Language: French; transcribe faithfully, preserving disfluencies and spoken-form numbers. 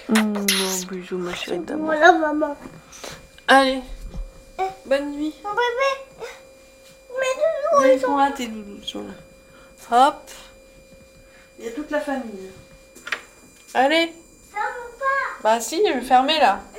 Mmh, bon, bisous ma chérie d'amour. Voilà maman. Allez, bonne nuit. Mon bébé. Mes doudous, Là, ils ils sont là, tes doudous, ils sont là. Hop. Il y a toute la famille. Allez. ferment pas. Bah si, je vais fermer là.